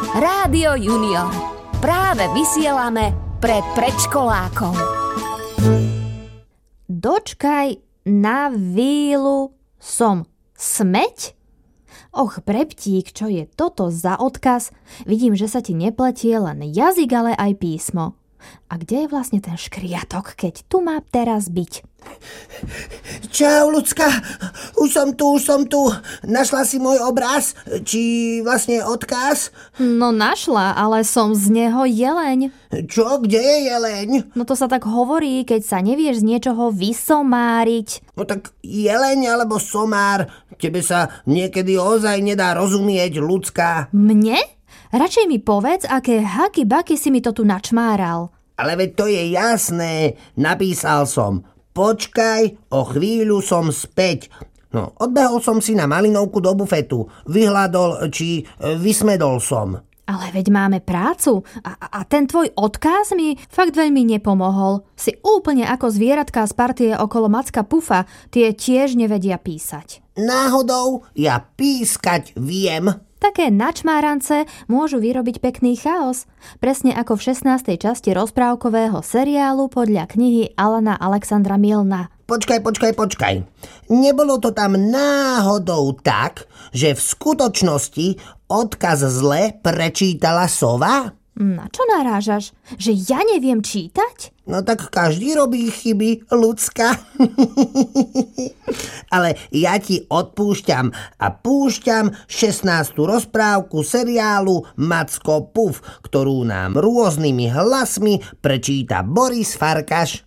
Rádio Junior. Práve vysielame pre predškolákov. Dočkaj na vílu som smeť? Och, Breptík, čo je toto za odkaz? Vidím, že sa ti nepletie len jazyk, ale aj písmo. A kde je vlastne ten škriatok, keď tu má teraz byť? Čau, ľudská, už som tu. Našla si môj obraz? Či vlastne odkaz? No našla, ale som z neho jeleň. Čo? Kde je jeleň? No to sa tak hovorí, keď sa nevieš z niečoho vysomáriť. No tak jeleň alebo somár, tebe sa niekedy ozaj nedá rozumieť, ľudská. Mne? Radšej mi povedz, aké haky-baky si mi to tu načmáral. Ale veď to je jasné, napísal som. Počkaj, o chvíľu som späť. No, odbehol som si na malinovku do bufetu. Vyhľadol, či vysmedol som. Ale veď máme prácu a ten tvoj odkaz mi fakt veľmi nepomohol. Si úplne ako zvieratka z partie okolo Macka Pufa, tie tiež nevedia písať. Náhodou ja pískať viem. Také načmárance môžu vyrobiť pekný chaos, presne ako v 16. časti rozprávkového seriálu podľa knihy Alana Alexandra Milna. Počkaj. Nebolo to tam náhodou tak, že v skutočnosti odkaz zle prečítala sova? Na čo narážaš? Že ja neviem čítať? No tak každý robí chyby, ľudská. Ale ja ti odpúšťam a púšťam 16. rozprávku seriálu Macko Puf, ktorú nám rôznymi hlasmi prečíta Boris Farkaš.